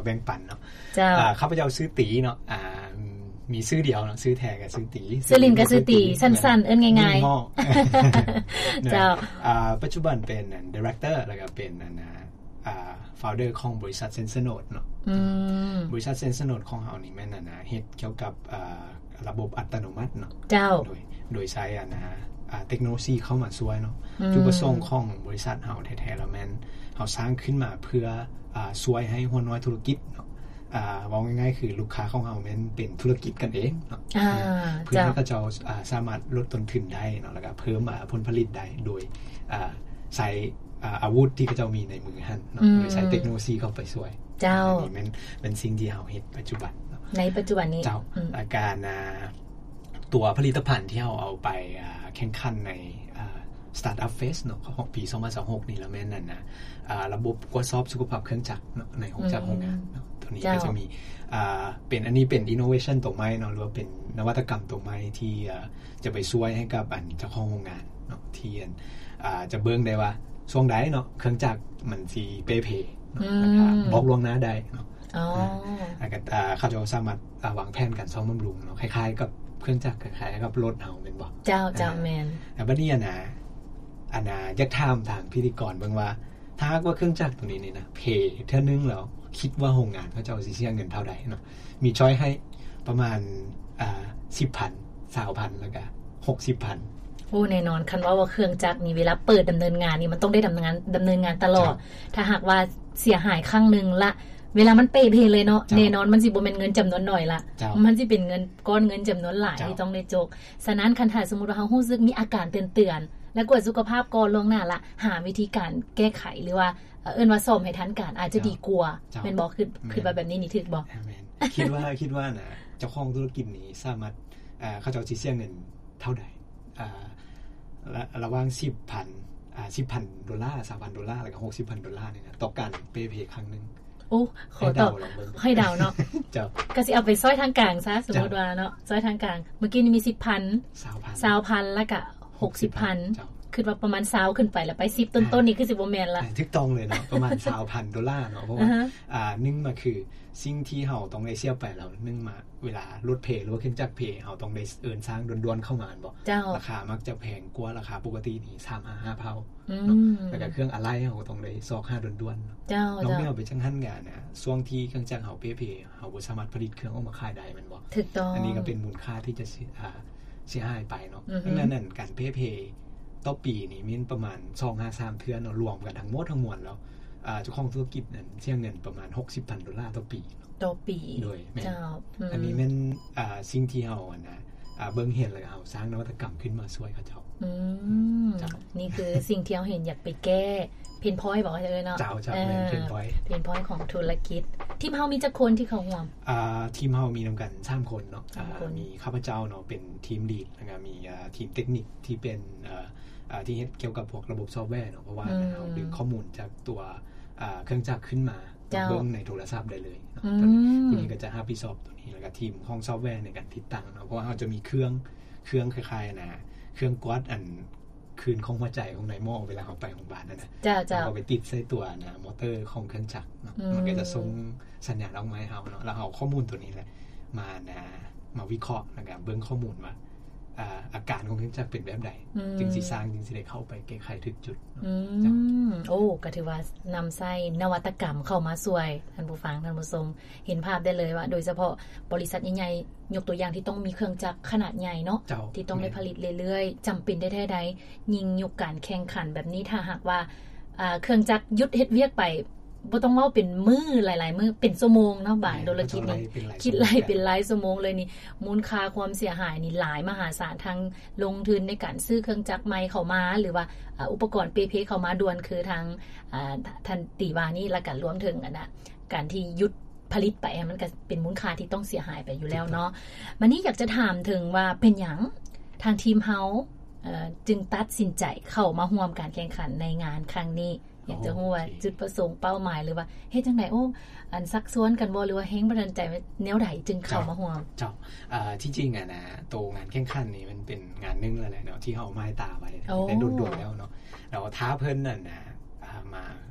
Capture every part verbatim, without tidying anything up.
มาแบ่งปันเนาะอ่าข้าพเจ้าซื้อตีเนาะอ่ามีซื้อเดียวเนาะซื้อแท้กับซื้อตีซื้อลินกับซื้อตีสั้นๆเอิ้นง่ายๆเจ้าอ่าปัจจุบันเป็น director แล้วก็เป็นนะอ่า founder ของบริษัท Sensor Node เนาะอืมบริษัท Sensor Node ของเฮานี่แม่นน่ะเฮ็ดเกี่ยวกับอ่าระบบอัตโนมัติเนาะเจ้าโดยโดยใช้อ่ะนะอ่าเทคโนโลยีเข้ามาช่วยเนาะจุดประสงค์ของบริษัทเฮาแท้ๆแล้วแม่นเฮาสร้างขึ้นมาเพื่ออ่าช่วยให้หัวน้อยธุรกิจเนาะอ่าว่าง่ายๆคือลูกค้าของเฮาแม่นเป็นธุรกิจกันเองเนาะอ่าเพื่อให้เขาเจ้าอ่าสามารถลดต้นทุนได้เนาะแล้วก็เพิ่มอ่าผลผลิตได้โดยอ่าใช้อ่าอาวุธที่เขาเจ้ามีในมือหั่นเนาะโดยใช้เทคโนโลยีเข้าไปช่วยเจ้าอันนี้มันเป็นสิ่งที่เฮาเฮ็ดปัจจุบันเนาะในปัจจุบันนี้เจ้าอาการอ่าตัวผลิตภัณฑ์ที่เฮาเอาไปอ่าแข่งขันในอ่า Startup Fest เนาะของปีสองพันยี่สิบหกนี่แล้วแม่นนั่นน่ะอ่าระบบตรวจสอบสุขภาพเครื่องจักรเนาะในของจักรโรงงานเนาะตัวนี้ก็จะมีอ่าเป็นอันนี้เป็น innovation ตัวใหม่เนาะหรือว่าเป็นนวัตกรรมตัวใหม่ที่อ่าจะไปช่วยให้กับอันเจ้าของโรงงานเนาะที่อ่าจะเบิ่งได้ว่าช่วงใดเนาะเครื่องจักรมันสิเปเพเนาะนะครับบอกล่วงหน้าได้เนาะอ๋อแล้วก็อ่าเขาจะสามารถวางแผนการซ่อมบำรุงเนาะคล้ายๆกับเครื่องจักรคล้ายๆกับรถเฮาแม่นบ่เจ้าเจ้าแม่นแล้วบัดนี้อ่ะนะอันน่ะอยากถามทางพิธีกรเบิ่งว่าถ้าว่าเครื่องจักรตัวนี้นี่นะเพเท่านึงแล้วคิดว่าโรงงานเขาจะเอาสิเสียเงินเท่าใดเนาะมีช้อยให้ประมาณอ่า สิบพัน ยี่สิบพัน แล้วก็หกสิบพันโอ้แน่นอนคันว่าว่าเครื่องจักรนี่เวลาเปิดดำเนินงานนี่มันต้องได้ดำเนินงานดำเนินงานตลอดถ้าหากว่าเสียหายครั้งนึงละเวลามันเปเพเลยเนาะแน่นอนมันสิบ่แม่นเงินจำนวนน้อยละมันสิเป็นเงินก้อนเงินจำนวนหลายที่ต้องได้จกฉะนั้นคันถ้าสมมุติว่าเฮารู้สึกมีอาการเตือนๆและกวดสุขภาพก่อนล่วงหน้าละหาวิธีการแก้ไขหรือว่าเอิ้นว่าซ่อมให้ทันการอาจจะดีกว่าแม่นบ่คือคือว่าแบบนี้นี่ถูกบ่แม่นคิดว่าคิดว่าน่ะเจ้าของธุรกิจนี้สามารถอ่าเขาเจ้าสิเสียเงินเท่าใดอ่าระหว่าง สิบพัน อ่า สิบพัน ดอลลาร์ สามพัน ดอลลาร์แล้วก็ หกสิบพัน ดอลลาร์นี่นะต่อการเปเพครั้งนึงโอ้ขอตอบให้ดาวเนาะเจ้าก็สิเอาไปซอยทางกลางซะสมมุติว่าเนาะซอยทางกลางเมื่อกี้นี่มี สิบพัน ยี่สิบพัน แล้วก็ หกสิบพันคือว่าประมาณยี่สิบขึ้นไปแล้วไปสิบต้นๆนี่คือสิบ่แม่นละถูกต้องเลยเนาะประมาณ ยี่สิบพัน ดอลลาร์เนาะเพราะว่าอ่านึงมาคือสิ่งที่เฮาต้องได้เสียไปแล้วนึงมาเวลารถเพหรือว่าเครื่องจักรเพเฮาต้องได้เอิ้นสร้างด่วนๆเข้ามาบ่ราคามักจะแพงกว่าราคาปกตินี่ สามถึงห้า เท่าเนาะแล้วก็เครื่องอะไหล่เฮาต้องได้ซอกห้าด่วนๆเจ้าๆน้องไม่เอาไปจังหั่นงานน่ะช่วงที่เครื่องจักรเฮาเปเพเฮาบ่สามารถผลิตเครื่องออกมาขายได้แม่นบ่ถูกต้องอันนี้ก็เป็นมูลค่าที่จะอ่าเสียหายไปเนาะดังนั้นนั่นการเปเพต่อปีนี่มีประมาณสองถึงห้า สามเทื่อเนาะรวมกันทั้งหมดทั้งมวลแล้วอ่าเจ้าของธุรกิจนั้นเสียเงินประมาณ หกสิบพัน ดอลลาร์ต่อปีต่อปีโดยแม่นอันนี้แม่นอ่าสิ่งที่เฮาอ่ะนะอ่าเบิ่งเห็นแล้วเฮาสร้างนวัตกรรมขึ้นมาช่วยเขาเจ้าอืมนี่คือสิ่งที่เฮาเห็นอยากไปแก้เพนพอยต์บอกว่าเอ้ยเนาะเจ้าๆแม่นเพนพอยต์เพนพอยต์ของธุรกิจทีมเฮามีจักคนที่เข้าร่วมอ่าทีมเฮามีนํากันสามคนเนาะอ่ามีข้าพเจ้าเนาะเป็นทีมลีดแล้วก็มีอ่าทีมเทคนิคที่เป็นอ่าอ่าที่เฮ็ดเกี่ยวกับพวกระบบซอฟต์แวร์เนาะเพราะว่าเฮาดึงข้อมูลจากตัวอ่าเครื่องจักรขึ้นมาเบิ่งในโทรศัพท์ได้เลยเนาะตอนนี้คุณนี่ก็จะรับผิดชอบตัวนี้แล้วก็ทีมของซอฟต์แวร์ในการติดตั้งเนาะเพราะว่าเฮาจะมีเครื่องเครื่องคล้ายๆนะเครื่องกวาดอันคืนของหัวใจของไดโมเวลาเฮาไปโรงพยาบาลนั่นน่ะจ้ะๆเอาไปติดใส่ตัวนะมอเตอร์ของเครื่องจักรเนาะมันก็จะส่งสัญญาณออกมาให้เฮาเนาะแล้วเอาข้อมูลตัวนี้แหละมานะมาวิเคราะห์นะครับเบิ่งข้อมูลว่าอ่าอาการของเครื่องจักรเป็นแบบใดจึงสิสร้างจึงสิได้เข้าไปแก้ไขถึกจุดอืมโอ้ก็ถือว่านำใช้นวัตกรรมเข้ามาช่วยท่านผู้ฟังท่านผู้ชมเห็นภาพได้เลยว่าโดยเฉพาะบริษัทใหญ่ๆยกตัวอย่างที่ต้องมีเครื่องจักรขนาดใหญ่เนาะที่ต้องได้ผลิตเรื่อยๆจําเป็นได้แท้ใดยิ่งยุคการแข่งขันแบบนี้ถ้าหากว่าอ่าเครื่องจักรหยุดเฮ็ดเวียกไปบ่ต้องเว้าเป็นมื้อหลายๆมื้อเป็นชั่วโมงเนาะบางธุรกิจนี่คิดไล่เป็นหลายชั่วโมงเลยนี่มูลค่าความเสียหายนี่หลายมหาศาลทั้งลงทุนในการซื้อเครื่องจักรใหม่เข้ามาหรือว่าอุปกรณ์เปเพเข้ามาด่วนคือทางอ่าท่านติวานี่แล้วก็รวมถึงอันน่ะการที่หยุดผลิตไปมันก็เป็นมูลค่าที่ต้องเสียหายไปอยู่แล้วเนาะวันนี้อยากจะถามถึงว่าเป็นหยังทางทีมเฮาเอ่อจึงตัดสินใจเข้ามาร่วมการแข่งขันในงานครั้งนี้อยากจะรู้ว่าจุดประสงค์เป้าหมายหรือว่าเฮ็ดจังได๋โอ้อันซักซ้วนกันบ่หรือว่าแฮงบันดาลใจแนวใดจึงเข้ามาร่วมเจ้าอ่าที่จริงอ่ะนะโตงานแข่งขันนี่มันเป็นงานนึงแล้วแหละเนาะที่เฮาไม้ตาไว้ได้โดดๆแล้วเนาะแล้วท้าเพิ่นนั่นน่ะอ่ามา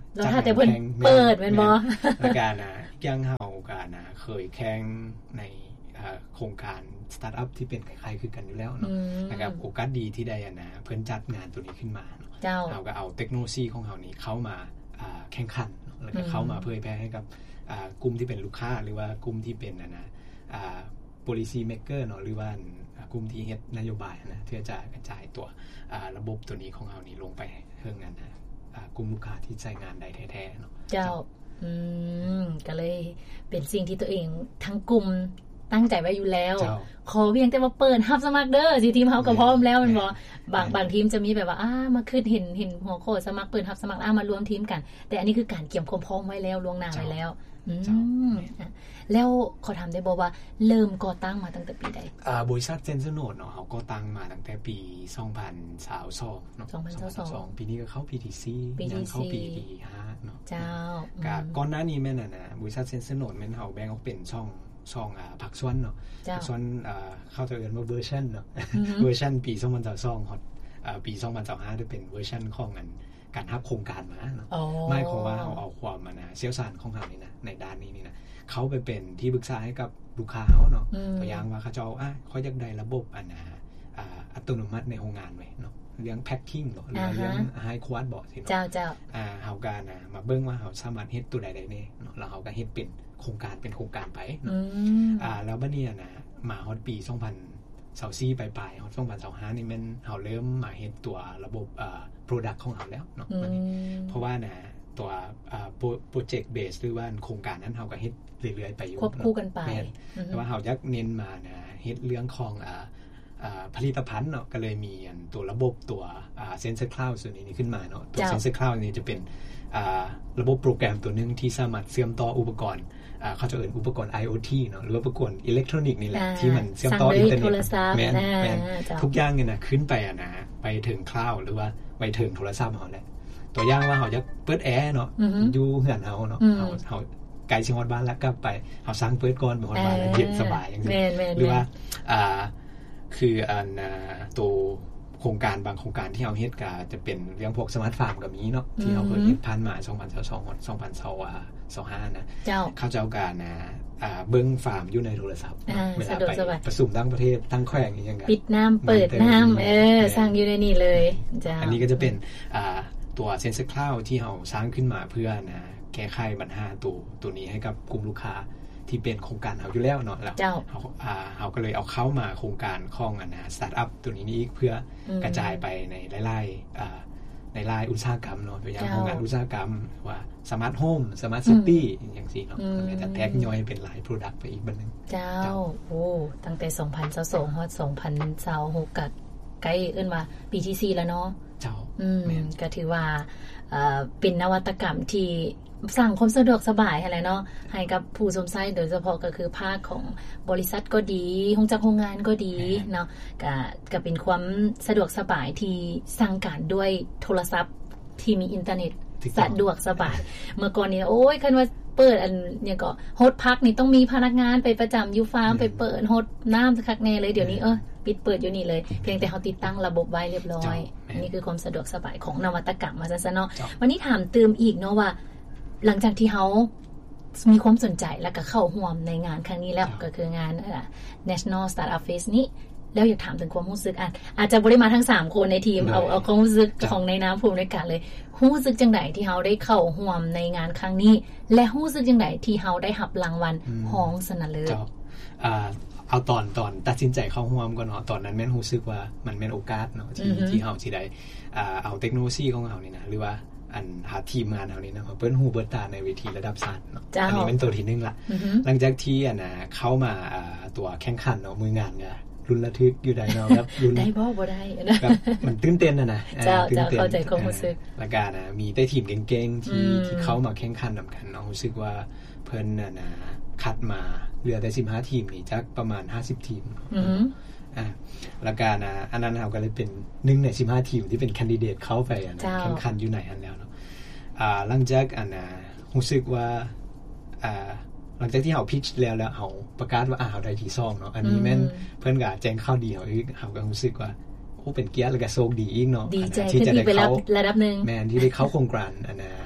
แล้วถ้าแต่เพิ่นเปิดแม่นบ่แล้วก็นะยังเฮาก็นะเคยแข่งในโครงการสตาร์ทอัพที่เป็นคล้ายๆคือกันอยู่แล้วเนาะนะครับโอกาสดีที่ได้อ่ะนะเพิ่นจัดงานตัวนี้ขึ้นมาเนาะเฮาก็เอาเทคโนโลยีของเฮานี่เข้ามาอ่าแข่งขันแล้วก็เข้ามาเผยแพร่ให้กับอ่ากลุ่มที่เป็นลูกค้าหรือว่ากลุ่มที่เป็นนะนะอ่า policy maker เนาะหรือว่ากลุ่มที่เฮ็ดนโยบายนะเพื่อจะกระจายตัวอ่าระบบตัวนี้ของเฮานี่ลงไปเรื่องนั้นนะอ่ากลุ่มลูกค้าที่ใช้งานได้แท้ๆเนาะเจ้าอืมก็เลยเป็นสิ่งที่ตัวเองทั้งกลุ่มตั้งใจไว้อยู่แล้วขอเพียงแต่ว่าเปิดรับสมัครเด้อสิทีมเฮาก็พร้อมแล้วแม่นบ่บางบางทีมจะมีแบบว่าอ้ามาขึ้นเห็นเห็นหัวข้อสมัครเปิดรับสมัครอ้ามารวมทีมกันแต่อันนี้คือการเตรียมความพร้อมไว้แล้วล่วงหน้าไว้แล้วอืมแล้วขอถามได้บ่ว่าเริ่มก่อตั้งมาตั้งแต่ปีใดอ่าบริษัทเซนเซอร์โนดเนาะเฮาก่อตั้งมาตั้งแต่ปีสองพันยี่สิบสองเนาะสองพันยี่สิบสองปีนี้ก็เข้าปีที่สี่ยังเข้าปีที่ห้าเนาะเจ้าก็ก่อนหน้านี้แม่นน่ะนะบริษัทเซนเซอร์โนดแม่นเฮาแบ่งออกเป็นช่องช่องอ่าผักสวนเนาะผักสวนอ่าเข้าใจกันว่าเวอร์ชั่นเนาะเวอร์ชั่นปีสองพันยี่สิบสองฮอดอ่าปีสองพันยี่สิบห้าได้เป็นเวอร์ชั่นของอันการรับโครงการมาเนาะหมายความว่าเฮาเอาความมานะเชี่ยวชาญของเฮานี่นะในด้านนี้นี่นะเขาไปเป็นที่ปรึกษาให้กับลูกค้าเฮาเนาะตัวอย่างว่าเขาเจ้าอ่ะเขาอยากได้ระบบอันน่ะอ่าอัตโนมัติในโรงงานไว้เนาะเรื่องแพ็คกิ้งเนาะหรือเรื่องไฮควอตบ่สิเนาะเจ้าๆอ่าเฮาก็น่ะมาเบิ่งว่าเฮาสามารถเฮ็ดตัวใดได้แน่เนาะแล้วเฮาก็เฮ็ดเป็นโครงการเป็นโครงการไปเนาะอ่าแล้วบัดนี้น่ะมาฮอดปีสองพันยี่สิบสี่ปลายๆฮอดสองพันยี่สิบห้านี่มันเฮาเริ่มมาเฮ็ดตัวระบบอ่า product ของเฮาแล้วเนาะบัดนี้เพราะว่าน่ะตัวอ่าโปรเจกต์เบสหรือว่าโครงการนั้นเฮาก็เฮ็ดเรื่อยๆไปอยู่ควบคู่กันไปแต่ว่าเฮาอยากเน้นมานะเฮ็ดเรื่องของอ่าอ่าผลิตภัณฑ์เนาะก็เลยมีอันตัวระบบตัวอ่า Sensor Cloud ส่วนนี้ขึ้นมาเนาะตัว Sensor Cloud นี่จะเป็นอ่าระบบโปรแกรมตัวนึงที่สามารถเชื่อมต่ออุปกรณ์อ่าเขาจะเอิ้นอุปกรณ์ IoT เนาะหรืออุปกรณ์อิเล็กทรอนิกส์นี่แหละที่มันเชื่อมต่ออินเทอร์เน็ตแม่นแม่นทุกอย่างเนี่ยนะขึ้นไปอ่ะนะไปถึงคลาวด์หรือว่าไปถึงโทรศัพท์เฮาแหละตัวอย่างว่าเฮาจะเปิดแอร์เนาะอยู่เฮือนเฮาเนาะเฮาเฮาไกลสิฮอดบ้านแล้วกลับไปเฮาสั่งเปิดก่อนไปฮอดบ้านแล้วเย็นสบายจังซี่หรือว่าอ่าคืออันน่ะตัวโครงการบางโครงการที่เฮาเฮ็ดก็จะเป็นเรื่องพวกสมาร์ทฟาร์มก็มีเนาะที่เฮาเคยเฮ็ดผ่านมาสองพันยี่สิบสองถึงสองพันยี่สิบห้านะเขาเจ้าการนะอ่าเบิ่งฟาร์มอยู่ในโทรศัพท์เวลาไปประชุมต่างประเทศทั้งแขวงอีหยังก็ปิดน้ำเปิดน้ำเออสร้างอยู่ในนี่เลยจ้าอันนี้ก็จะเป็นอ่าตัว Sensor Cloud ที่เฮาสร้างขึ้นมาเพื่อนะแก้ไขปัญหาตัวตัวนี้ให้กับกลุ่มลูกค้าที่เป็นโครงการเฮาอยู่แล้วเนาะแล้วเฮาอ่าเฮาก็เลยเอาเข้ามาโครงการของอันนะสตาร์ทอัพตัวนี้อีกเพื่อกระจายไปในหลายๆอ่าในรายอุตสาหกรรมเนาะตัวอย่างโรงงานอุตสาหกรรมว่าสมาร์ทโฮมสมาร์ทซิตี้อย่างซี่เนาะมันก็จะแตกย่อยเป็นหลาย product ไปอีกบัดนึงเจ้าโอ้ตั้งแต่สองพันยี่สิบสองฮอดสองพันยี่สิบหกก็ใกล้เอิ้นว่าปีที่สี่แล้วเนาะเจ้าอืมก็ถือว่าเอ่อเป็นนวัตกรรมที่สร้างความสะดวกสบายอะไรเนาะให้กับผู้สมใช้โดยเฉพาะก็คือภาคของบริษัทก็ดีโรงจักรโรงงานก็ดีเนาะก็ก็เป็นความสะดวกสบายที่สั่งการด้วยโทรศัพท์ที่มีอินเทอร์เน็ตสะดวกสบายเมื่อก่อนนี้โอ้ยคันว่าเปิดอันเนี่ยก็โฮสต์พักนี่ต้องมีพนักงานไปประจำอยู่ฟาร์มไปเปิดโฮสต์น้ำสักคักแน่เลยเดี๋ยวนี้เออปิดเปิดอยู่นี่เลยเพียงแต่เฮาติดตั้งระบบไว้เรียบร้อยอันนี้คือความสะดวกสบายของนวัตกรรมมาซะเนาะวันนี้ถามเติมอีกเนาะว่าหลังจากที่เฮามีความสนใจแล้วก็เข้าร่วมในงานครั้งนี้แล้วก็คืองาน National Startup Fest นี้แล้วอยากถามถึงความรู้สึกอ่ะอาจจะบ่ได้มาทั้งสามคนในทีมเอาเอาความรู้สึกของในนามผู้บริการเลยรู้สึกจังได๋ที่เฮาได้เข้าร่วมในงานครั้งนี้และรู้สึกจังได๋ที่เฮาได้รับรางวัลห้องชนะเลิศอ่าเอาตอนตอนตัดสินใจเข้าร่วมก่อนเนาะตอนนั้นแม่นรู้สึกว่ามันแม่นโอกาสเนาะที่ที่เฮาสิได้อ่าเอาเทคโนโลยีของเฮานี่นะหรือว่าอันหาทีมงานเฮานี่นะเปิ้นฮู้เบิดตาในเวทีระดับชาติเนาะอันนี้เป็นตัวที่หนึ่งละหลังจากที่อ่ะนะเข้ามาอ่าตัวแข่งขันเนาะมืองานเนี่ยรุ่นระทึกอยู่ได้เนาะครับรุ่นได้บ่บ่ได้นะครับมันตื่นเต้นน่ะนะเจ้าจะเข้าใจความรู้สึกแล้วก็นะมีได้ทีมเก่งๆที่ที่เข้ามาแข่งขันนำกันเนาะรู้สึกว่าเพิ่นน่ะนะคัดมาเหลือแต่สิบห้าทีมนี่จักประมาณห้าสิบทีมอืออ่าแล้วก็นะอันนั้นเฮาก็เลยเป็นหนึ่งในสิบห้าทีมที่เป็นแคนดิเดตเข้าไปอ่ะแข่งขันอยู่ไหนอันแล้วเนาะอ่าหลังจากอันน่ะรู้สึกว่าอ่าหลังจากที่เฮาพิชแล้วแล้วเฮาประกาศว่าอ่าเฮาได้ที่สองเนาะอันนี้แม่นเพิ่นก็แจ้งข่าวดีเฮาอีกเฮาก็รู้สึกว่าโอ้เป็นเกียรติแล้วก็โชคดีอีกเนาะที่จะได้เข้าระดับนึงแม่นที่ได้เข้าโครงการอันน่ะ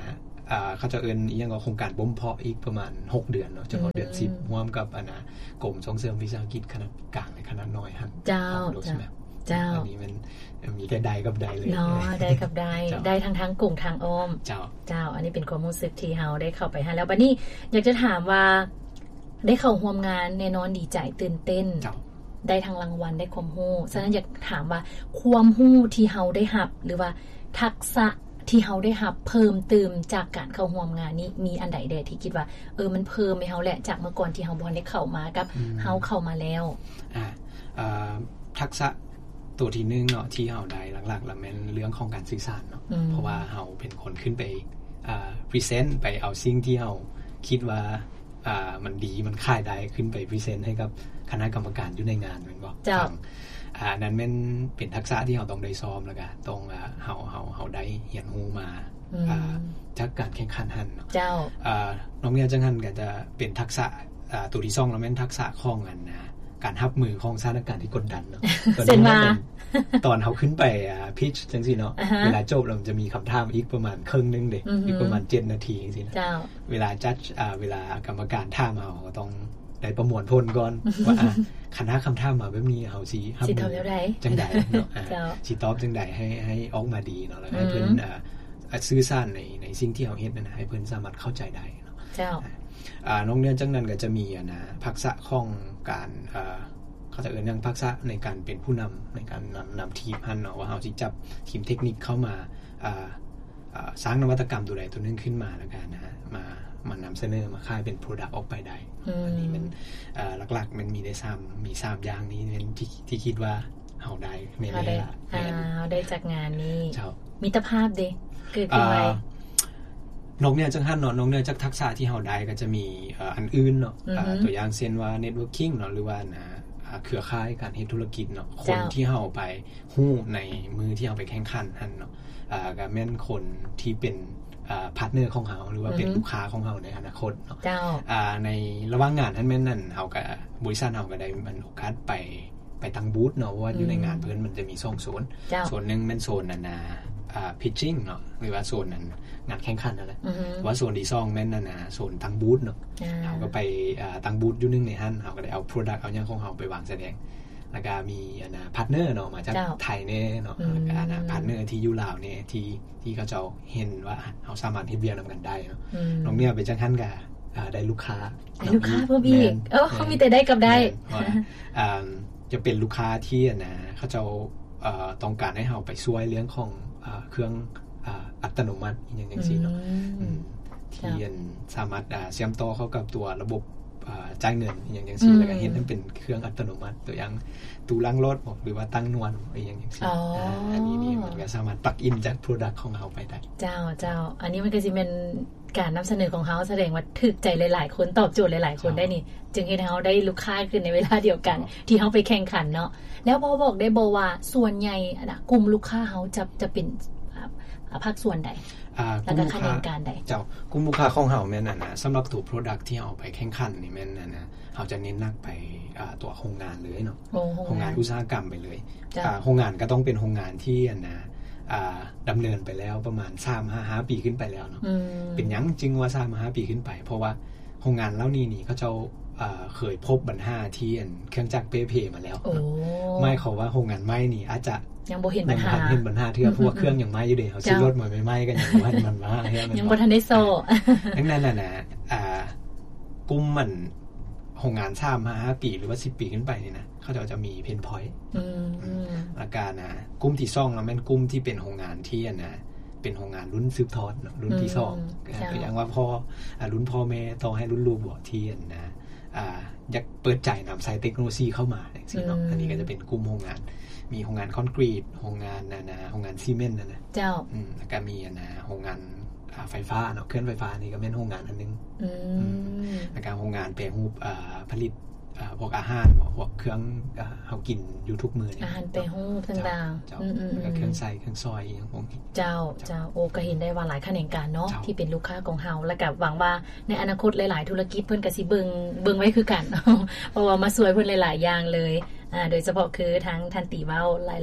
อ่าเขาจะเอิ้นอีหยังก็โครงการบ่มเพาะอีกประมาณหกเดือนเนาะจนถึงเดือนสิบร่วมกับอันน่ะกรมส่งเสริมวิสาหกิจขนาดกลางและขนาดน้อยหั่นเจ้าเจ้าอันนี้มันมีแต่ใดกับใดเลยเนาะได้กับใดได้ทั้งทั้งกลุ่มทางอ้อมเจ้าเจ้าอันนี้เป็นความรู้สึกที่เฮาได้เข้าไปหาแล้วบัดนี้อยากจะถามว่าได้เข้าร่วมงานแน่นอนดีใจตื่นเต้นได้ทั้งรางวัลได้ความรู้ฉะนั้นอยากถามว่าความรู้ที่เฮาได้รับหรือว่าทักษะที่เฮาได้รับเพิ่มเติมจากการเข้าร่วมงานนี้มีอันใดแดที่คิดว่าเออมันเพิ่มให้เฮาแหละจากเมื่อก่อนที่เฮาบ่ได้เข้ามากับเฮาเข้ามาแล้วอ่าเอ่อทักษะตัวที่หนึ่งเนาะที่เฮาได้หลักๆแล้วแม่นเรื่องของการสื่อสารเนาะเพราะว่าเฮาเป็นคนขึ้นไปอ่าพรีเซนต์ไปเอาสิ่งที่เฮาคิดว่าอ่ามันดีมันขายได้ขึ้นไปพรีเซนต์ให้กับคณะกรรมการอยู่ในงานแม่นบ่ฟังอ่านั้นแม่นเป็นทักษะที่เฮาต้องได้ซ้อมแล้วก็ต้องอ่าเฮาเฮาเฮาได้เรียนรู้มาอ่าจากการแข่งขันหั่นเนาะเจ้าอ่าน้องเนี่ยจังหั่นก็จะเป็นทักษะอ่าตัวที่สองแล้วแม่นทักษะของอันนะการรับมือของสถานการณ์ที่กดดันเนาะเส้นมาตอนเฮาขึ้นไปอ่าพิชจังซี่เนาะเวลาจบแล้วมันจะมีคำถามอีกประมาณครึ่งนึงเด้อีกประมาณเจ็ดนาทีจังซี่นะเวลาจัดอ่าเวลากรรมการถามเฮาก็ต้องได้ประมวลผลก่อนว่าอ่ะคณะคำถามมาแบบนี้เฮาสิรับสิตอบจังได๋เนาะสิตอบจังได๋ให้ให้ออกมาดีเนาะแล้วให้เพิ่นอ่าสื่อสารในในสิ่งที่เฮาเฮ็ดนั่นน่ะให้เพิ่นสามารถเข้าใจได้เนาะเจ้าอ่าน้องเรียนจังนั้นก็จะมีอ่ะนะทักษะของการอ่าเขาจะเอิ้นเรื่องทักษะในการเป็นผู้นำในการนำนำทีมหั่นเนาะว่าเฮาสิจับทีมเทคนิคเข้ามาอ่าอ่าสร้างนวัตกรรมตัวใดตัวนึงขึ้นมาแล้วกันนะมามานำเสนอมาขายเป็น product ออกไปได้อันนี้มันเอ่อหลักๆมันมีได้สามมีสามอย่างนี้เป็นที่ที่คิดว่าเฮาได้แม่นๆล่ะอ่าเฮาได้จากงานนี้มิตรภาพเด้เกิดขึ้นไว้นอกเนี่ยจังหั่นเนาะนอกเนี่ยจากทักษะที่เฮาได้ก็จะมีเอ่ออันอื่นเนาะตัวอย่างเช่นว่า networking เนาะหรือว่านะเครือข่ายการเฮ็ดธุรกิจเนาะคนที่เฮาไปฮู้ในมือที่เฮาไปแข่งขันหั่นเนาะอ่าก็แม่นคนที่เป็นอ่าพาร์ทเนอร์ของเฮาหรือว่าเป็นลูกค้าของเฮาในอนาคตเนาะอ่าในระหว่างงานนั้นแม่นนั่นเฮาก็บริษัทเฮาก็ได้มันโอกาสไปไปตั้งบูธเนาะว่าอยู่ในงานเพิ่นมันจะมีสองโซนโซนนึงแม่นโซนนั่นน่ะอ่า pitching เนาะหรือว่าโซนนั้นงานแข่งขันนั่นแหละว่าโซนที่สองแม่นนั่นน่ะโซนตั้งบูธเนาะเฮาก็ไปอ่าตั้งบูธอยู่นึงในหั่นเฮาก็ได้เอา product เอาหยังของเฮาไปวางแสดงแล้วก็มีอันน่ะพาร์ทเนอร์เนาะมาจากไทยแน่เนาะแล้วก็อันน่ะพาร์ทเนอร์ที่อยู่ลาวเนี่ยที่ที่เขาจะเห็นว่าเฮาสามารถเฮ็ดเวียกนํกันได้เนาะน้องเนี่ยไปจังหั่นก็อ่าได้ลูกค้าได้ลูกค้าเพิ่มอีกเอ้าเขามีแต่ได้กับได้อ่าจะเป็นลูกค้าที่อันน่ะเขาจะเอ่อต้องการให้เฮาไปช่วยเรื่องของอ่าเครื่องอ่าอัตโนมัติอย่างจังซี่เนาะอืมที่สามารถอ่าเชื่อมต่อเข้ากับตัวระบบอ่าจ่ายเงินอย่างจังซี่แล้วก็เฮ็ดให้เป็นเครื่องอัตโนมัติตัวอย่างตู้ล้างรถหรือว่าตั้งนวลอย่างจังซี่อ่าอันนี้นี่มันก็สามารถปลักอินจาก product ของเฮาไปได้เจ้าเจ้าอันนี้มันก็สิเป็นการนำเสนอของเฮาแสดงว่าถูกใจหลายๆคนตอบโจทย์หลายๆคนได้นี่จึงเฮ็ดให้เฮาได้ลูกค้าขึ้นในเวลาเดียวกันที่เฮาไปแข่งขันเนาะแล้วพอบอกได้บ่ว่าส่วนใหญ่น่ะกลุ่มลูกค้าเฮาจะจะเป็นภาคส่วนใดอ่าแล้วก็คะแนนการใดเจ้ากลุ่มลูกค้าของเฮาแม่นน่ะนะสำหรับตัว product ที่เฮาไปแข่งขันนี่แม่นน่ะนะเฮาจะเน้นหนักไปอ่าตัวโรงงานเลยเนาะโรงงานอุตสาหกรรมไปเลยอ่าโรงงานก็ต้องเป็นโรงงานที่อันน่ะอ่าดำเนินไปแล้วประมาณ สามถึงห้า ปีขึ้นไปแล้วเนาะเป็นหยังจึงว่า สามถึงห้า ปีขึ้นไปเพราะว่าโรงงานเหล่านี้นี่เขาเจ้าอ่าเคยพบปัญหาที่อันเครื่องจักรเปเพมาแล้วไม่เขาว่าโรงงานใหม่นี่อาจจะยังบ่เห็นปัญหาเห็นปัญหาเทื่อเพราะว่าเครื่องยังใหม่อยู่เด้เฮาซื้อรถใหม่ๆกันยังบ่ทันมันมายังบ่ทันได้โซ่ดังนั้นน่ะนะอ่ากลุ่มมันโรงงาน สามถึงห้า ปีหรือว่าสิบปีขึ้นไปนี่นะเขาจะจะมีเพนพอยต์อืมแล้วก็นะกลุ่มที่สองแล้วแม่นกลุ่มที่เป็นโรงงานที่อันน่ะเป็นโรงงานรุ่นสืบทอดเนาะรุ่นที่สองก็อย่างว่าพ่ออ่ารุ่นพ่อแม่ต่อให้รุ่นลูกบ่ที่อันนะอ่าอยากเปิดใจนำใส่เทคโนโลยีเข้ามาจังซี่เนาะอันนี้ก็จะเป็นกลุ่มโรงงานมีโรงงานคอนกรีตโรงงานน่ะนะโรงงานซีเมนต์น่ะนะเจ้าอืมแล้วก็มีอันน่ะโรงงานอ่าไฟฟ้าเนาะเครื่องไฟฟ้านี่ก็แม่นโรงงานอันนึงอืมแล้วก็โรงงานแปรรูปอ่าผลิตอ่าพวกอาหารพวกเครื่องอ่าเฮากินอยู่ทุกมื้อนี่อาหารแปรรูปต่างๆอืมๆแล้วก็เครื่องใส่เครื่องซอยอีหยังพวกนี้เจ้าเจ้าโอ้ก็เห็นได้ว่าหลายแขนงการเนาะที่เป็นลูกค้าของเฮาแล้วก็หวังว่าในอนาคตหลายๆธุรกิจเพิ่นก็สิเบิ่งเบิ่งไว้คือกันเพราะว่ามาช่วยเพิ่นหลายๆอย่างเลยอ่าโดยเฉพาะคือทั้งท่านตีเว้าหลายๆ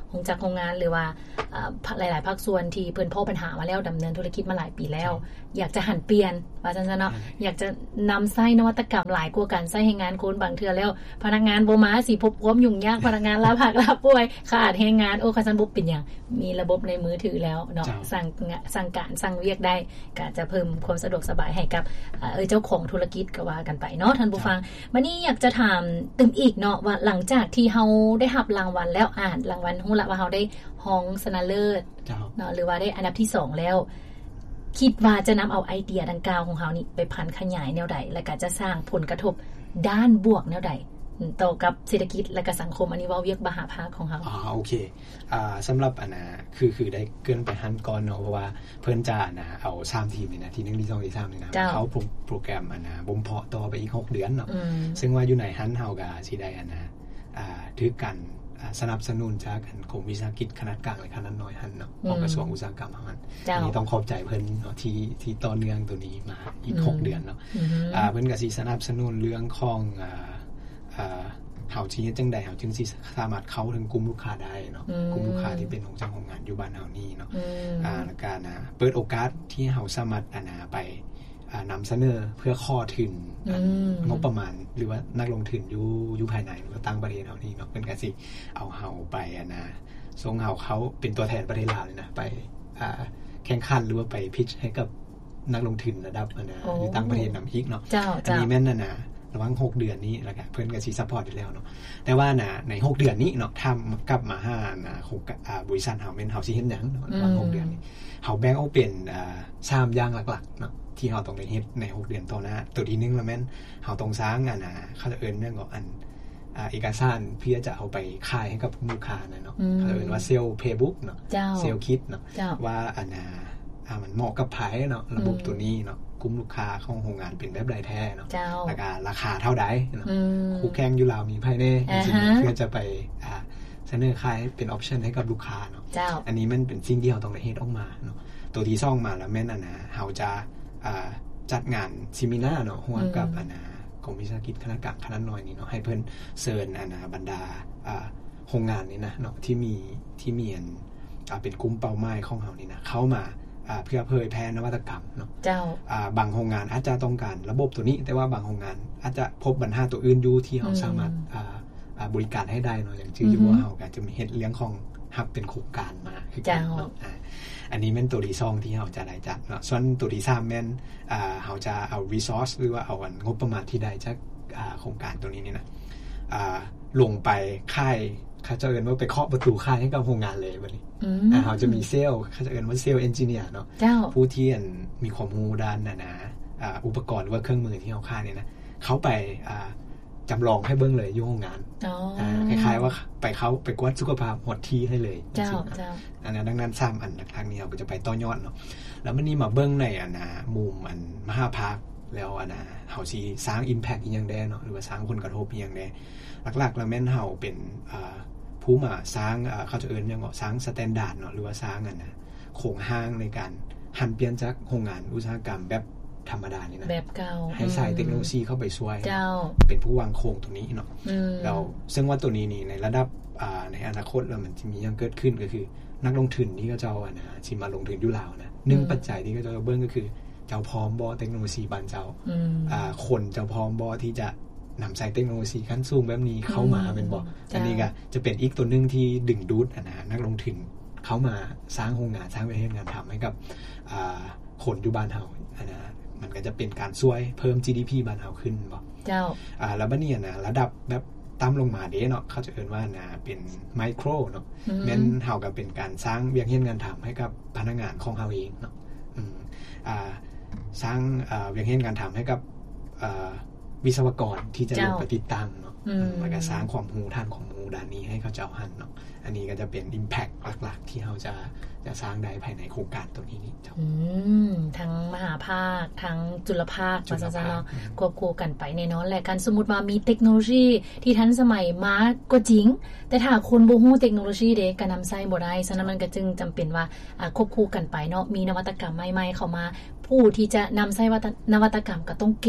โรงจักรโรงงานหรือว่าหลายๆภาคส่วนที่เพิ่นพบปัญหามาแล้วดำเนินธุรกิจมาหลายปีแล้วอยากจะหันเปลี่ยนว่าซั่นๆเนาะอยากจะนำใช้นวัตกรรมหลายกว่าการใช้แรงงานคนบางเทื่อแล้วพนักงานบ่มาสิพบความยุ่งยากพนักงานลาพักลาป่วยขาดแรงงานโอ้คันซั่นบ่เป็นหยังมีระบบในมือถือแล้วเนาะสั่งสั่งการสั่งเวียกได้ก็จะเพิ่มความสะดวกสบายให้กับเอ่อเจ้าของธุรกิจก็ว่ากันไปเนาะท่านผู้ฟังวันนี้อยากจะถามตึมอีกเนาะว่าหลังจากที่เฮาได้รับรางวัลแล้วอ่านรางวัลฮู้ละว่าเฮาได้ห้องชนะเลิศเนาะหรือว่าได้อันดับที่สองแล้วคิดว่าจะนำเอาไอเดียดังกล่าวของเฮานี่ไปพันขยายแนวใดและก็จะสร้างผลกระทบด้านบวกแนวใดต่อกับเศรษฐกิจและก็สังคมอันนี้เว้าเวียกมหาภาคของเฮาอ๋อโอเคอ่าสำหรับอันน่ะคือคือได้เกินไปหันก่อนเนาะเพราะว่าเพิ่นจะนะเอาสามทีมนี่นะทีหนึ่งที่สองที่สามนี่นะเขาโปรแกรมอันน่ะบ่มเพาะต่อไปอีกหกเดือนเนาะซึ่งว่าอยู่ในหันเฮาก็สิได้อันน่ะอ่าถือกันสนับสนุนจากกันกรมวิสาหกิจขนาดกลางและขนาดน้อยหั่นเนาะของกระทรวงอุตสาหกรรมเฮาหั่นอันนี้ต้องขอบใจเพิ่นเนาะที่ที่ต่อเนื่องตัวนี้มาอีกหกเดือนเนาะอ่าเพิ่นก็สิสนับสนุนเรื่องของอ่าอ่าเฮาสิเฮ็ดจังได๋เฮาจึงสิสามารถเข้าถึงกลุ่มลูกค้าได้เนาะกลุ่มลูกค้าที่เป็นของเจ้าของงานอยู่บ้านเฮานี่เนาะอ่าแล้วก็นะเปิดโอกาสที่เฮาสามารถอ่านะไปอ่านำเสนอเพื่อข้อทุนงบประมาณหรือว่านักลงทุนอยู่อยู่ภายในหรือว่าต่างประเทศเฮานี่เนาะเพิ่นก็สิเอาเฮาไปอ่ะนะส่งเฮาเขาเป็นตัวแทนประเทศลาวเลยนะไปอ่าแข่งขันหรือว่าไปพิชให้กับนักลงทุนระดับอ่ะนะหรือต่างประเทศนำอีกเนาะอันนี้แม่นน่ะนะระหว่างหกเดือนนี้แล้วก็เพิ่นก็สิซัพพอร์ตอยู่แล้วเนาะแต่ว่าน่ะในหกเดือนนี้เนาะทำกลับมาหาน่ะของอ่าบริษัทเฮาแม่นเฮาสิเฮ็ดหยังเนาะระหว่างหกเดือนนี้เฮาแบ่งออกเป็นอ่าสามอย่างหลักๆเนาะที่เฮาต้องได้เฮ็ดในหกเดือนต่อหน้าตัวที่หนึ่งแล้วแม่นเฮาต้องสร้างอันน่ะเขาจะเอิ้นเรื่องของอันอ่าเอกสารเพื่อจะเอาไปขายให้กับผู้ลูกค้านะเนาะเขาเอิ้นว่าเซลล์เพย์บุ๊กเนาะเซลล์คิดเนาะว่าอันน่ะอ่ามันเหมาะกับไผเนาะระบบตัวนี้เนาะกลุ่มลูกค้าของโรงงานเป็นแบบใดแท้เนาะแล้วก็ราคาเท่าใดเนาะคู่แข่งอยู่ลาวมีไผแน่จริงๆเพื่อจะไปอ่าเสนอขายเป็นออปชั่นให้กับลูกค้าเนาะอันนี้มันเป็นสิ่งที่เฮาต้องได้เฮ็ดออกมาเนาะตัวที่สองมาแล้วแม่นอันน่ะเฮาจะอ่าจัดงานเซมินาร์เนาะร่วมกับอันน่ะกรมวิสาหกิจขนาดกลางขนาดน้อยนี่เนาะให้เพิ่นเชิญอันน่ะบรรดาอ่าโรงงานนี่นะเนาะที่มีที่มีอันอ่าเป็นกลุ่มเป้าหมายของเฮานี่นะเข้ามาอ่าเพื่อเผยแพร่นวัตกรรมเนาะเจ้าอ่าบางโรงงานอาจจะต้องการระบบตัวนี้แต่ว่าบางโรงงานอาจจะพบปัญหาตัวอื่นอยู่ที่เฮาสามารถอ่าอ่าบริการให้ได้เนาะอย่างชื่ออยู่ว่าเฮาก็จะมีเฮ็ดเรื่องของฮับเป็นโครงการมาคือกันเนาะอ่าอันนี้แม่นตัวที่สองที่เฮาจะได้จัดเนาะส่วนตัวที่สามแม่นอ่าเฮาจะเอา resource หรือว่าเอาอันงบประมาณที่ได้จากอ่าโครงการตัวนี้นี่นะอ่าลงไปค่ายเขาจะเอิ้นว่าไปเคาะประตูค่ายให้กับโรงงานเลยบัดนี้อ่าเฮาจะมีเซลล์เขาจะเอิ้นว่าเซลล์เอนจิเนียร์เนาะผู้ที่มีความรู้ด้านน่ะนะอ่าอุปกรณ์หรือว่าเครื่องมือที่เฮาค่ายนี่นะเขาไปอ่าจำลองให้เบิ่งเลยอยู่โรงงานอ๋ออ่าคล้ายๆว่าไปเขาไปกวดสุขภาพหดที่ให้เลยเจ้าเจ้าอันนั้นดังนั้นสามอันทางนี้เราก็จะไปต่อยอดเนาะแล้วมันนี่มาเบิ่งในอันน่ะมุมอันมหาภาคแล้วอันน่ะเฮาสิสร้าง impact อีหยังได้เนาะหรือว่าสร้างผลกระทบอีหยังได้หลักๆแล้วแม่นเฮาเป็นอ่าผู้มาสร้างอ่าเขาจะเอิ้นหยังว่าสร้างสแตนดาร์ดเนาะหรือว่าสร้างอันน่ะโครงสร้างในการหันเปลี่ยนจากโรงงานอุตสาหกรรมแบบธรรมดานี่นะแบบเก่าให้ใส่เทคโนโลยีเข้าไปช่วยเป็นผู้วางโครงตรงนี้เนาะแล้วซึ่งว่าตัวนี้นี่ในระดับอ่าในอนาคตแล้วมันจะมียังเกิดขึ้นก็คือนักลงทุนที่เขาเจ้าอ่ะนะสิมาลงทุนอยู่ลาวนะหนึ่งปัจจัยที่เขาเจ้าเบิ่งก็คือเจ้าพร้อมบ่เทคโนโลยีบ้านเจ้าอ่าคนเจ้าพร้อมบ่ที่จะนำใส่เทคโนโลยีขั้นสูงแบบนี้เข้ามาเป็นบ่อันนี้ก็จะเป็นอีกตัวนึงที่ดึงดูดอ่ะนะนักลงทุนเข้ามาสร้างโรงงานสร้างประเทศงานทำให้กับอ่าคนอยู่บ้านเฮาอ่ะนะมันก็จะเป็นการช่วยเพิ่ม จี ดี พี บ้านเฮาขึ้นบ่เจ้าอ่าแล้วบัดนี้น่ะระดับแบบต่ำลงมาเด้เนาะเขาจะเอิ้นว่าน่ะเป็นไมโครเนาะแม่นเฮาก็เป็นการสร้างเวียกเฮ็ดงานทำให้กับพนักงานของเฮาเองเนาะอืมอ่าสร้างอ่าเวียกเฮ็ดงานทำให้กับอ่าวิศวกรที่จะลงไปติดตั้งเนาะแล้วก็สร้างความรู้ทางความรู้ด้านนี้ให้เขาเจ้าหั่นเนาะอันนี้ก็จะเป็น impact หลักๆที่เฮาจะจะสร้างได้ภายในโครงการตัวนี้นี่เจ้าอืมทั้งมหาภาคทั้งจุลภาคว่าซั่นๆเนาะควบคู่กันไปแน่นอนแหละการสมมุติว่ามีเทคโนโลยีที่ทันสมัยมาก็จริงแต่ถ้าคนบ่ฮู้เทคโนโลยีเด้ก็นำใช้บ่ได้ฉะนั้นมันก็จึงจำเป็นว่าอ่าควบคู่กันไปเนาะมีนวัตกรรมใหม่ๆเข้ามาผู้ที่จะนำใช้นวัตกรรมก็ต้องเก่ง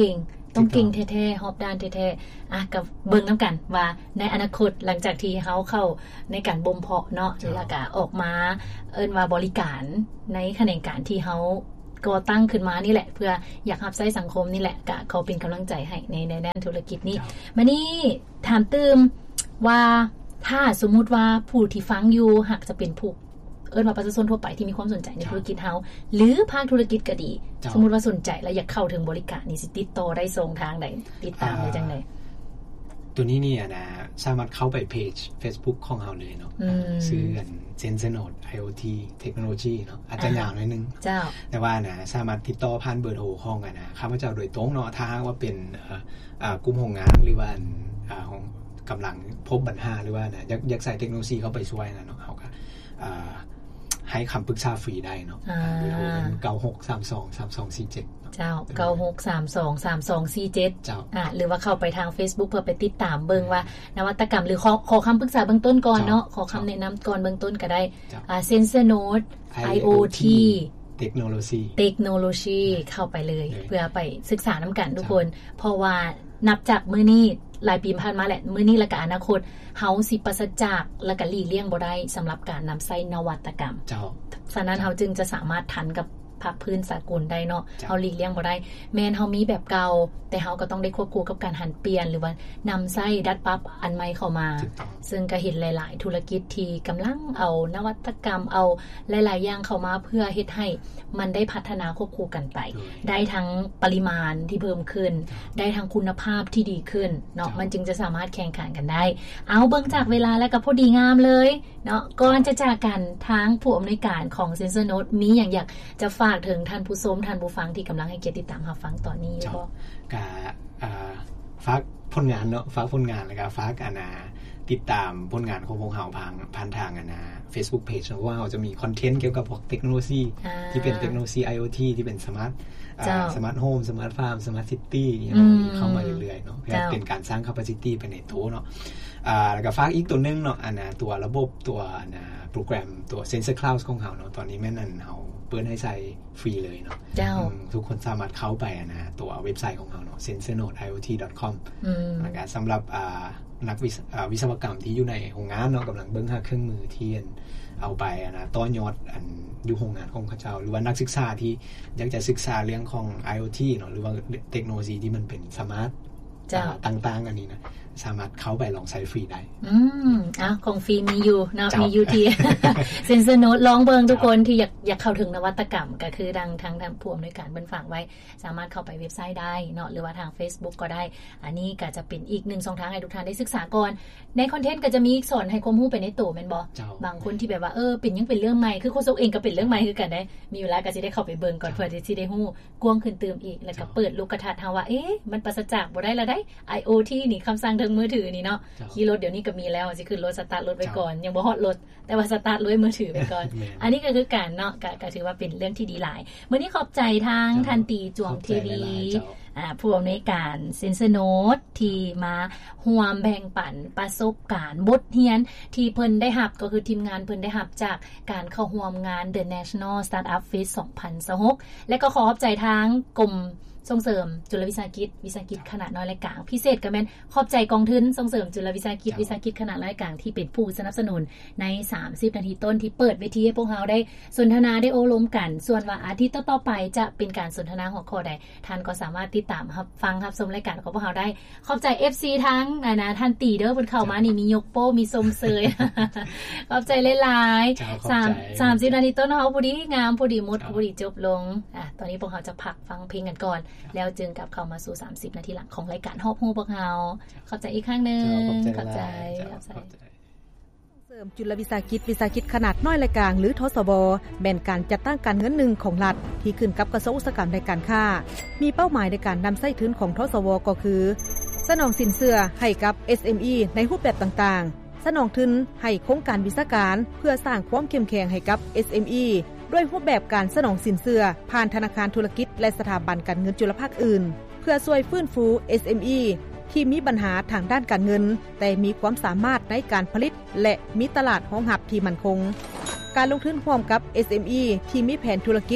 ต้องเก่งแท้ๆรอบด้านแท้ๆอ่ะกับเบิ่งนํากันว่าในอนาคตหลังจากที่เฮาเข้าในการบ่มเพาะเนาะแล้วก็ออกมาเอิ้นว่าบริการในแขนงการที่เฮาก่อตั้งขึ้นมานี่แหละเพื่ออยากรับใช้สังคมนี่แหละก็เขาเป็นกําลังใจให้ในในด้านธุรกิจนี้มานี่ถามตืมว่าถ้าสมมุติว่าผู้ที่ฟังอยู่หากจะเป็นผู้เอิ้นว่าประชาชนทั่วไปที่มีความสนใจในธุรกิจเฮาหรือภาคธุรกิจก็ดีสมมุติว่าสนใจแล้วอยากเข้าถึงบริการนี่สิติดต่อได้ส่งทางใดติดตามได้จังได๋ตัวนี้เนี่ยนะสามารถเข้าไปเพจ Facebook ของเฮาเลยเนาะชื่ออัน Sensenode ไอ โอ ที Technology เนาะอาจจะยาวหน่อยนึงเจ้าแต่ว่านะสามารถติดต่อผ่านเบอร์โทรของกันนะข้าพเจ้าโดยตรงเนาะถ้าว่าเป็นเอ่ออ่ากลุ่มโรงงานหรือว่าอ่าของกําลังพบปัญหาหรือว่านะอยากอยากใส่เทคโนโลยีเข้าไปช่วยนะเนาะเฮาก็อ่าให้คำปรึกษาฟรีได้เนาะเบอร์โทรเก้าหกสามสอง สามสองสี่เจ็ดเจ้าเก้าหกสามสอง สามสองสี่เจ็ดเจ้าอ่าหรือว่าเข้าไปทาง Facebook เพื่อไปติดตามเบิ่งว่านวัตกรรมหรือขอขอคําปรึกษาเบื้องต้นก่อนเนาะขอคําแนะนําก่อนเบื้องต้นก็ได้อ่า Sensenode ไอ โอ ที Technology Technology เข้าไปเลยเพื่อไปศึกษานํากันทุกคนเพราะว่านับจากมื้อนี้หลายปีผ่านมาแหละมื้อนี้และก็อนาคตเฮาสิปราศจากและก็หลีกเลี่ยงบ่ได้สําหรับการนําใช้นวัตกรรมเจ้าฉะนั้นเฮาจึงจะสามารถทันกับภาคพื้นสากลได้เนาะเฮาหลีกเลี่ยงบ่ได้แม้นเฮามีแบบเก่าแต่เฮาก็ต้องได้ควบคู่กับการหันเปลี่ยนหรือว่านําใช้ดัดปรับอันใหม่เข้ามาซึ่งก็เห็นหลายๆธุรกิจที่กําลังเอานวัตกรรมเอาหลายๆอย่างเข้ามาเพื่อเฮ็ดให้มันได้พัฒนาควบคู่กันไปได้ทั้งปริมาณที่เพิ่มขึ้นได้ทั้งคุณภาพที่ดีขึ้นเนาะมันจึงจะสามารถแข่งขันกันได้เอาเบิ่งจากเวลาแล้วก็พอดีงามเลยเนาะก่อนจะจากกันทางผู้อำนวยการของ Sensenode มีหยังอยากจะฝากถึงท่านผู้ชมท่านผู้ฟังที่กําลังให้เกียรติติดตามรับฟังตอนนี้บ่ก็อ่าฝากผลงานเนาะฝากผลงานแล้วก็ฝากอันน่ะติดตามผลงานของพวกเฮาผ่านผ่านทางอันน่ะ Facebook Page เพราะว่าเฮาจะมีคอนเทนต์เกี่ยวกับพวกเทคโนโลยีที่เป็นเทคโนโลยี ไอ โอ ที ที่เป็นสมาร์ทอ่าสมาร์ทโฮมสมาร์ทฟาร์มสมาร์ทซิตี้อย่างนี้เข้ามาเรื่อยๆเนาะเพื่อเป็นการสร้าง capacity ไปในโตเนาะอ่าแล้วก็ฝากอีกตัวนึงเนาะอันน่ะตัวระบบตัวอันน่ะโปรแกรมตัว Sensor Cloud ของเฮาเนาะตอนนี้แม่นอั่นเฮาเปิดให้ใช้ฟรีเลยเนาะทุกคนสามารถเข้าไปนะตัวเว็บไซต์ของเฮาเนาะ sensenode ไอ โอ ที ดอท คอม อืมแล้วก็สําหรับอ่านักวิอ่าวิศวกรรมที่อยู่ในโรงงานเนาะกําลังเบิ่งหาเครื่องมือที่เอาไปนะต่อยอดอันอยู่โรงงานของเขาเจ้าหรือว่านักศึกษาที่อยากจะศึกษาเรื่องของ ไอ โอ ที เนาะหรือว่าเทคโนโลยีที่มันเป็นสมาร์ทต่างๆอันนี้นะสามารถเข้าไปลองใช้ฟรีได้อืมอ่ะของฟรีมีอยู่เนาะมีอยู่ที่ Sensenode ลองเบิ่งทุกคนที่อยากอยากเข้าถึงนวัตกรรมก็คือดังทางทางผู้อำนวยการเบิ่นฝากไว้สามารถเข้าไปเว็บไซต์ได้เนาะหรือว่าทาง Facebook ก็ได้อันนี้ก็จะเป็นอีกหนึ่งช่องทางให้ทุกท่านได้ศึกษาก่อนในคอนเทนต์ก็จะมีสอนให้ความรู้ไปในตัวแม่นบ่บางคนที่แบบว่าเออเป็นยังเป็นเรื่องใหม่คือโคซกเองก็เป็นเรื่องใหม่คือกันได้มีเวลาก็สิได้เข้าไปเบิ่งก่อนเพื่อที่สิได้ฮู้กว้างขึ้นเติมอีกแล้วก็เปิดโลกทัศน์เฮาว่าเอ๊ะมันปราศจากบ่ได้ละได้ ไอ โอ ที นี่คำสั่งทางมือถือนี่เนาะขี่รถเดี๋ยวนี้ก็มีแล้วสิขึ้นรถสตาร์ทรถไว้ก่อนยังบ่ฮอดรถแต่ว่าสตาร์ทด้วยมือถือไปก่อน อันนี้ก็คือการเนาะก็ถือว่าเป็นเรื่องที่ดีหลายมื้อนี้ขอบใจทางทันตีจวงทีวีอ่าผู้อำนวยการ Sensenode ที่มาร่วมแบ่งปันประสบการณ์บทเรียนที่เพิ่นได้รับก็คือทีมงานเพิ่นได้รับจากการเข้าร่วมงาน The National Startup Fest สองพันยี่สิบหกและก็ขอขอบใจทางกรมส่งเสริมจุลวิสาหกิจวิสาหกิจขนาดน้อยและกลางพิเศษก็แม่นขอบใจกองทุนส่งเสริมจุลวิสาหกิจวิสาหกิจขนาดน้อยกลางที่เป็นผู้สนับสนุนในสามสิบนาทีต้นที่เปิดเวทีให้พวกเราได้สนทนาได้โอ้ล้มกันส่วนว่าอาทิตย์ต่อๆไปจะเป็นการสนทนาหัวข้อใดท่านก็สามารถติดตามรับฟังรับชมรายการของพวกเราได้ขอบใจ เอฟ ซี ทั้งนะนะท่านตีเด้อเพิ่นเข้ามานี่มียกโป้มีสมเสยขอบใจหลายๆสาม สามสิบนาทีต้นเฮาพอดีงามพอดีหมดพอดีจบลงอ่ะตอนนี้พวกเราจะพักฟังเพลงกันก่อนแล้วจึงกลับเข้ามาสู่สามสิบนาทีหลังของรายการฮอบฮู้พวกเราขอบใจอีกครั้งนึงขอบใจขอบใจเสริมจุลวิสาหกิจวิสาหกิจขนาดน้อยและกลางหรือทสบแม่นการจัดตั้งการเงินหนึ่งของรัฐที่ขึ้นกับกระทรวงอุตสาหกรรมและการค้ามีเป้าหมายในการนําใช้ทุนของทสบก็คือสนองสินเชื่อให้กับ เอส เอ็ม อี ในรูปแบบต่างๆสนองทุนให้โครงการวิชาการเพื่อสร้างความเข้มแข็งให้กับ เอส เอ็ม อี ด้วยรูปแบบการสนองสินเชื่อผ่านธนาคารธุรกิจและสถาบันการเงินจุลภาคอื่นเพื่อช่วยฟื้นฟู เอส เอ็ม อี ที่มีปัญหาทางด้านการเงินแต่มีความสามารถในการผลิตและมีตลาดรองรับที่มั่นคงการลงทุนร่วมกับ เอส เอ็ม อี ที่มีแผนธุรกิจที่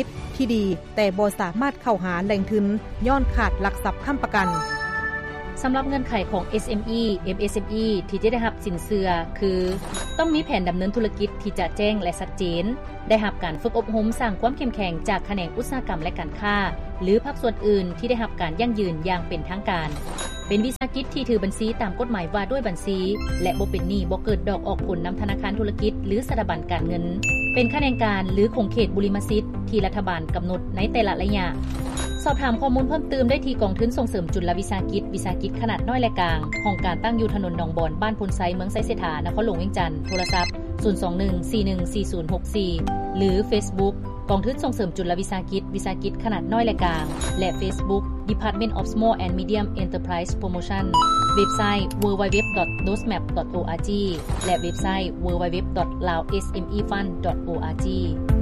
ที่ดีแต่บ่สามารถเข้าหาแหล่งทุนย้อนขาดหลักทรัพย์ค้ำประกันสำหรับเงื่อนไขของ เอส เอ็ม อี เอ็ม เอส เอ็ม อี ที่จะได้รับสินเชื่อคือต้องมีแผนดำเนินธุรกิจที่จะแจ้งและชัดเจนได้รับการฝึกอบรมสร้างความเข้มแข็งจากแขนงอุตสาหกรรมและการค้าหรือภาคส่วนอื่นที่ได้รับการยั่งยืนอย่างเป็นทางการเป็นวิสาหกิจที่ถือบัญชีตามกฎหมายว่าด้วยบัญชีและบ่เป็นหนี้บ่เกิดดอกออกผลนําธนาคารธุรกิจหรือสถาบันการเงินเป็นแขนงการหรือคงเขตบุริมสิทธิ์ที่รัฐบาลกำหนดในแต่ละระยะสอบถามข้อมูลเพิ่มเติมได้ที่กองทุนส่งเสริมจุลวิสาหกิจวิสาหกิจขนาดน้อยและกลางห้องการตั้งอยู่ถนนหนองบอนบ้านพลไซเมืองไซเสถานครหลวงเวียงจันทน์โทรศัพท์ศูนย์ สอง หนึ่ง สี่ หนึ่ง สี่ ศูนย์ หก สี่หรือ Facebook กองทุนส่งเสริมจุลวิสาหกิจวิสาหกิจขนาดน้อยและกลางและ Facebook Department of Small and Medium Enterprise Promotion เว็บไซต์ ดับเบิลยู ดับเบิลยู ดับเบิลยู ดอท โดสแมป ดอท โอ อาร์ จี และเว็บไซต์ ดับเบิลยู ดับเบิลยู ดับเบิลยู ดอท ลาว เอส เอ็ม อี ฟัน ดอท โอ อาร์ จี